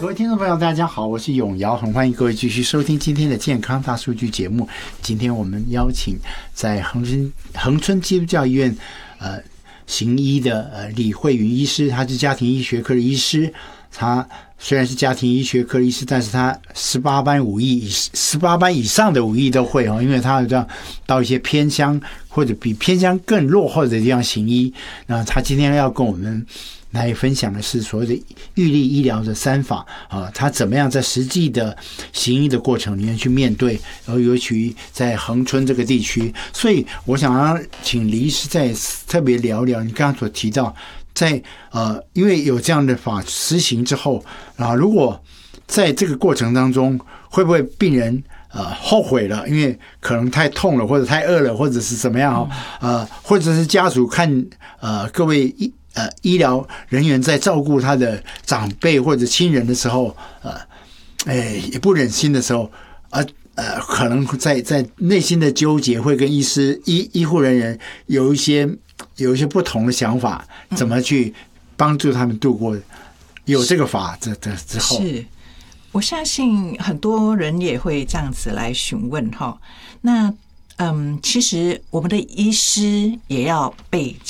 各位听众朋友，大家好，我是永尧，很欢迎各位继续收听今天的健康大数据节目。今天我们邀请在恒春基督教医院行医的李慧云医师，他是家庭医学科的医师。他虽然是家庭医学科的医师，但是他18班以上的武艺都会，因为他有这样到一些偏乡或者比偏乡更落后的地方行医。那他今天要跟我们来分享的是所谓的预立医疗的3法啊，他怎么样在实际的行医的过程里面去面对，然后尤其在恒春这个地区，所以我想要请李医师再特别聊聊你刚刚所提到，在因为有这样的法实行之后啊，如果在这个过程当中，会不会病人后悔了，因为可能太痛了，或者太饿了，或者是怎么样或者是家属看各位医疗人员在照顾他的长辈或者亲人的时候，也不忍心的时候，可能在内心的纠结，会跟医护人员有一些不同的想法，怎么去帮助他们度过有这个法之后？ 是，我相信很多人也会这样子来询问哈。那其实我们的医师也要被